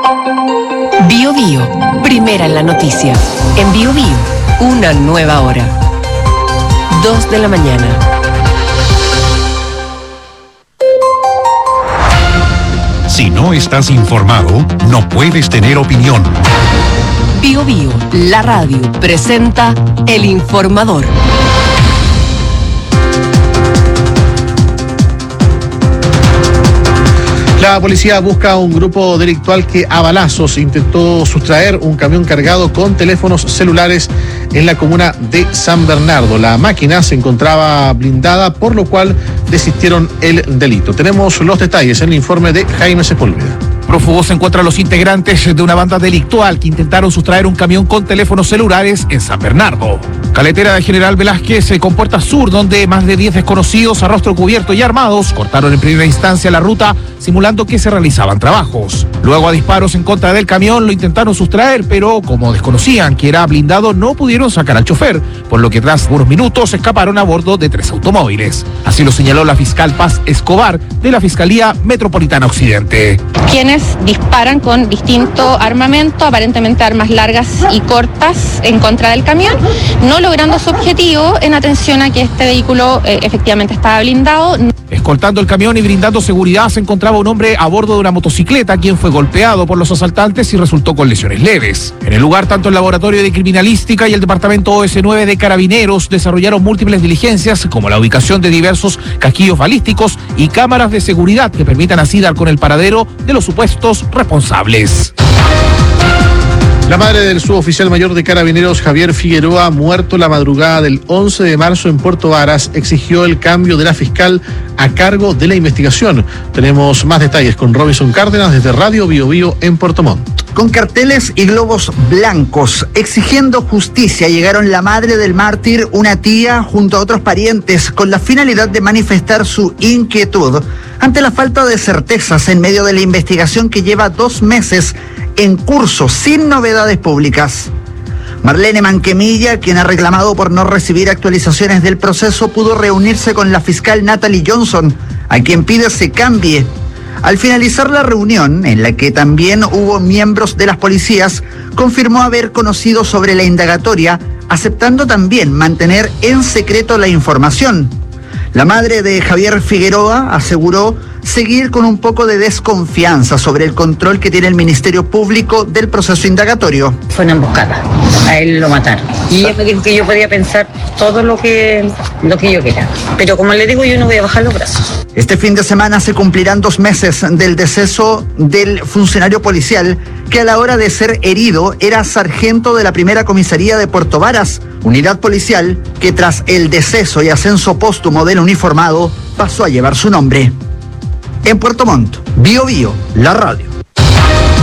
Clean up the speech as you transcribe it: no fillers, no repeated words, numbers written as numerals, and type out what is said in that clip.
Bio Bio, primera en la noticia. En Bio Bio, una nueva hora. 2 de la mañana. Si no estás informado, no puedes tener opinión. Bio Bio, la radio, presenta El Informador. La policía busca a un grupo delictual que a balazos intentó sustraer un camión cargado con teléfonos celulares en la comuna de San Bernardo. La máquina se encontraba blindada, por lo cual desistieron el delito. Tenemos los detalles en el informe de Jaime Sepúlveda. Prófugos encuentran a los integrantes de una banda delictual que intentaron sustraer un camión con teléfonos celulares en San Bernardo. Caletera de General Velázquez, con Puerta Sur, donde más de 10 desconocidos a rostro cubierto y armados cortaron en primera instancia la ruta, simulando que se realizaban trabajos. Luego, a disparos en contra del camión, lo intentaron sustraer, pero como desconocían que era blindado, no pudieron sacar al chofer, por lo que tras unos minutos escaparon a bordo de 3 automóviles. Así lo señaló la fiscal Paz Escobar de la Fiscalía Metropolitana Occidente. Quienes disparan con distinto armamento, aparentemente armas largas y cortas, en contra del camión, no logrando su objetivo en atención a que este vehículo efectivamente estaba blindado. Escoltando el camión y brindando seguridad se encontraba un hombre a bordo de una motocicleta, quien fue golpeado por los asaltantes y resultó con lesiones leves. En el lugar, tanto el Laboratorio de Criminalística y el Departamento OS9 de Carabineros desarrollaron múltiples diligencias, como la ubicación de diversos casquillos balísticos y cámaras de seguridad que permitan así dar con el paradero de los supuestos responsables. La madre del suboficial mayor de Carabineros, Javier Figueroa, muerto la madrugada del 11 de marzo en Puerto Varas, exigió el cambio de la fiscal a cargo de la investigación. Tenemos más detalles con Robinson Cárdenas desde Radio Bio Bio en Puerto Montt. Con carteles y globos blancos exigiendo justicia llegaron la madre del mártir, una tía, junto a otros parientes, con la finalidad de manifestar su inquietud ante la falta de certezas en medio de la investigación que lleva 2 meses en curso sin novedades públicas. Marlene Manquemilla, quien ha reclamado por no recibir actualizaciones del proceso, pudo reunirse con la fiscal Natalie Johnson, a quien pide se cambie. Al finalizar la reunión, en la que también hubo miembros de las policías, confirmó haber conocido sobre la indagatoria, aceptando también mantener en secreto la información. La madre de Javier Figueroa aseguró seguir con un poco de desconfianza sobre el control que tiene el Ministerio Público del proceso indagatorio. Fue una emboscada, a él lo mataron. Y ella me dijo que yo podía pensar todo lo que yo quiera. Pero como le digo, yo no voy a bajar los brazos. Este fin de semana se cumplirán 2 meses del deceso del funcionario policial que a la hora de ser herido era sargento de la primera comisaría de Puerto Varas, unidad policial que tras el deceso y ascenso póstumo del uniformado pasó a llevar su nombre. En Puerto Montt, Bio Bio, la radio.